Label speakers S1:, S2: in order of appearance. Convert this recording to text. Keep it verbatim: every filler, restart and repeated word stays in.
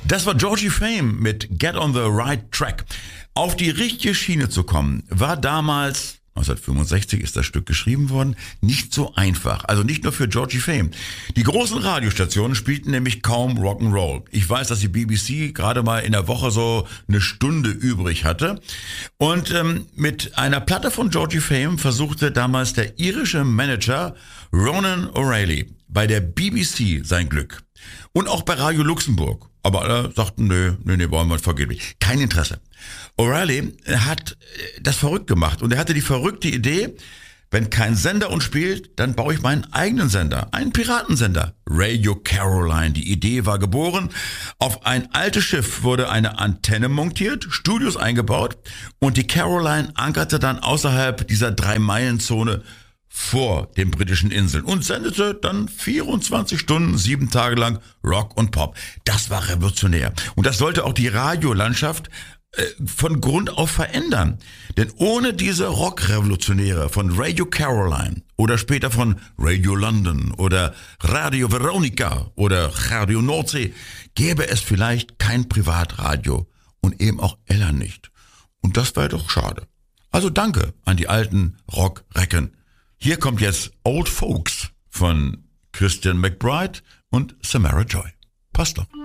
S1: Das war Georgie Fame mit Get on the Right Track. Auf die richtige Schiene zu kommen, war damals, neunzehnhundertfünfundsechzig ist das Stück geschrieben worden, nicht so einfach. Also nicht nur für Georgie Fame. Die großen Radiostationen spielten nämlich kaum Rock'n'Roll. Ich weiß, dass die B B C gerade mal in der Woche so eine Stunde übrig hatte. Und ähm, mit einer Platte von Georgie Fame versuchte damals der irische Manager Ronan O'Reilly bei der B B C sein Glück. Und auch bei Radio Luxemburg. Aber alle sagten, nö, nö, nö, wollen wir vergeblich. Kein Interesse. O'Reilly hat das verrückt gemacht. Und er hatte die verrückte Idee, wenn kein Sender uns spielt, dann baue ich meinen eigenen Sender. Einen Piratensender. Radio Caroline. Die Idee war geboren. Auf ein altes Schiff wurde eine Antenne montiert, Studios eingebaut. Und die Caroline ankerte dann außerhalb dieser Drei-Meilen-Zone vor den britischen Inseln und sendete dann vierundzwanzig Stunden, sieben Tage lang Rock und Pop. Das war revolutionär. Und das sollte auch die Radiolandschaft äh, von Grund auf verändern. Denn ohne diese Rockrevolutionäre von Radio Caroline oder später von Radio London oder Radio Veronica oder Radio Nordsee gäbe es vielleicht kein Privatradio und eben auch Ella nicht. Und das wäre doch schade. Also danke an die alten Rockrecken. Hier kommt jetzt Old Folks von Christian McBride und Samara Joy. Passt doch.